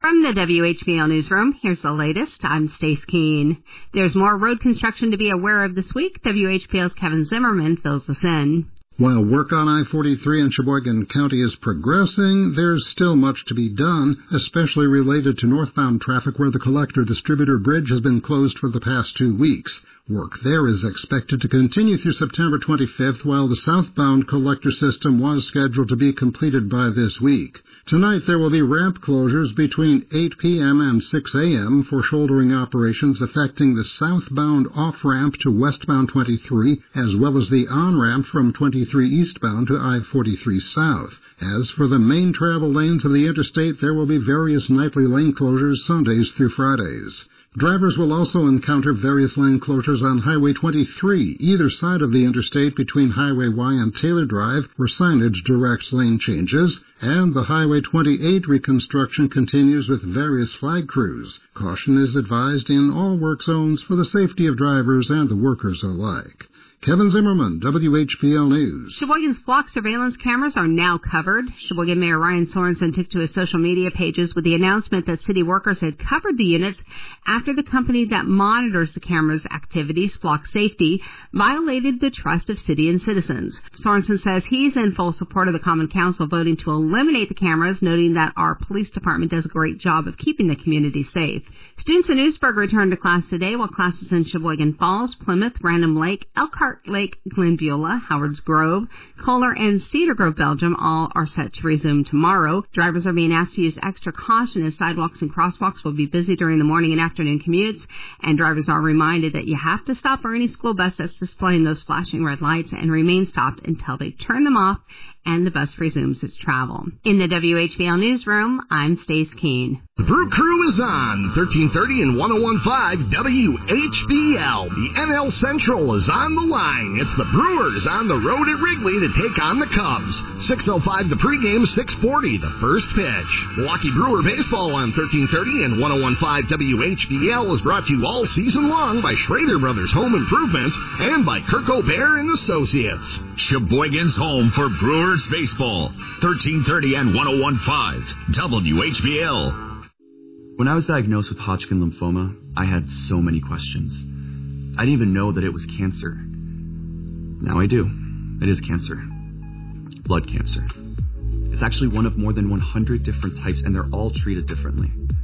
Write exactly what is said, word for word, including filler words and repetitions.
From the W H B L Newsroom, here's the latest. I'm Stace Keene. There's more road construction to be aware of this week. W H B L's Kevin Zimmerman fills us in. While work on I forty-three in Sheboygan County is progressing, there's still much to be done, especially related to northbound traffic where the Collector Distributor Bridge has been closed for the past two weeks. Work there is expected to continue through September twenty-fifth, while the southbound collector system was scheduled to be completed by this week. Tonight there will be ramp closures between eight p.m. and six a.m. for shouldering operations affecting the southbound off-ramp to westbound twenty-three, as well as the on-ramp from twenty-three eastbound to I forty-three south. As for the main travel lanes of the interstate, there will be various nightly lane closures Sundays through Fridays. Drivers will also encounter various lane closures on Highway twenty-three, either side of the interstate between Highway Y and Taylor Drive, where signage directs lane changes, and the Highway twenty-eight reconstruction continues with various flag crews. Caution is advised in all work zones for the safety of drivers and the workers alike. Kevin Zimmerman, W H B L News. Sheboygan's flock surveillance cameras are now covered. Sheboygan Mayor Ryan Sorensen took to his social media pages with the announcement that city workers had covered the units after the company that monitors the cameras' activities, Flock Safety, violated the trust of city and citizens. Sorensen says he's in full support of the Common Council voting to eliminate the cameras, noting that our police department does a great job of keeping the community safe. Students in Newsburg returned to class today, while classes in Sheboygan Falls, Plymouth, Random Lake, Elkhart Lake, Glenbeulah, Howards Grove, Kohler, and Cedar Grove, Belgium all are set to resume tomorrow. Drivers are being asked to use extra caution as sidewalks and crosswalks will be busy during the morning and afternoon commutes, and drivers are reminded that you have to stop for any school bus that's displaying those flashing red lights and remain stopped until they turn them off and the bus resumes its travel. In the W H B L Newsroom, I'm Stace Keene. The Brew Crew is on thirteen thirty and one oh one point five W H B L. The N L Central is on the line. It's the Brewers on the road at Wrigley to take on the Cubs. six oh five the pregame, six forty the first pitch. Milwaukee Brewer baseball on thirteen thirty and one oh one point five W H B L is brought to you all season long by Schrader Brothers Home Improvements and by Kirk O'Bear and Associates. Sheboygan's home for Brewers baseball. thirteen thirty and one oh one point five W H B L. When I was diagnosed with Hodgkin lymphoma, I had so many questions. I didn't even know that it was cancer. Now I do. It is cancer. Blood cancer. It's actually one of more than one hundred different types, and they're all treated differently.